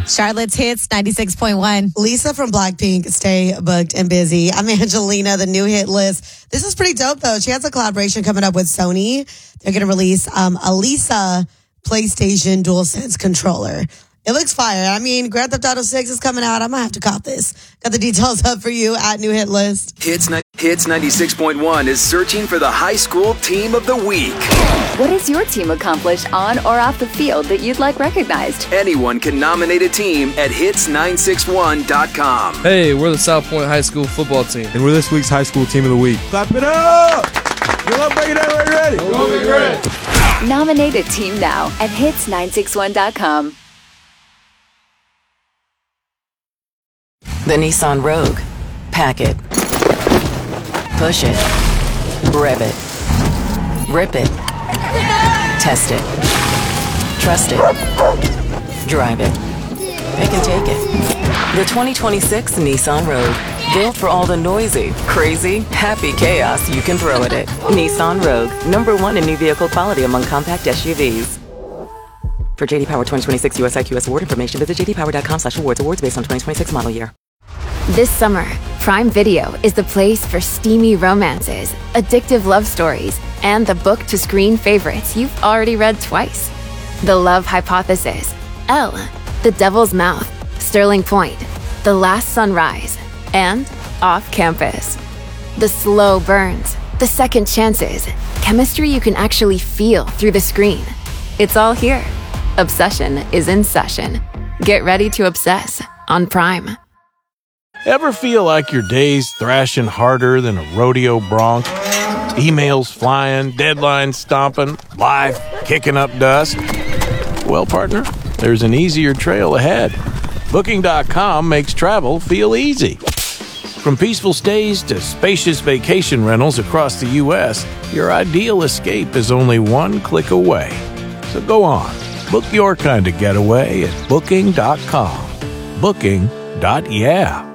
Charlotte's Hits 96.1. Lisa from Blackpink, Stay Booked and Busy. I'm Angelina, the new hit list. This is pretty dope, though. She has a collaboration coming up with Sony. They're going to release a Lisa PlayStation DualSense controller. It looks fire. I mean, Grand Theft Auto 6 is coming out. I might have to cop this. Got the details up for you at New Hit List. Hits 96.1 is searching for the high school team of the week. What has your team accomplished on or off the field that you'd like recognized? Anyone can nominate a team at hits961.com. Hey, we're the South Point High School football team. And we're this week's high school team of the week. Clap it up! You love breaking down, ready? We'll be ready. Nominate a team now at hits961.com. The Nissan Rogue. Pack it. Push it. Rev it. Rip it. Test it. Trust it. Drive it. Pick and take it. The 2026 Nissan Rogue. Built for all the noisy, crazy, happy chaos you can throw at it. Nissan Rogue. #1 in new vehicle quality among compact SUVs. For JD Power 2026 US IQS award information, visit jdpower.com/awards. Awards based on 2026 model year. This summer, Prime Video is the place for steamy romances, addictive love stories, and the book-to-screen favorites you've already read twice. The Love Hypothesis, Elle, The Devil's Mouth, Sterling Point, The Last Sunrise, and Off Campus. The slow burns, the second chances, chemistry you can actually feel through the screen. It's all here. Obsession is in session. Get ready to obsess on Prime. Ever feel like your day's thrashing harder than a rodeo bronc? Emails flying, deadlines stomping, life kicking up dust? Well, partner, there's an easier trail ahead. Booking.com makes travel feel easy. From peaceful stays to spacious vacation rentals across the U.S., your ideal escape is only one click away. So go on, book your kind of getaway at Booking.com. Booking.yeah.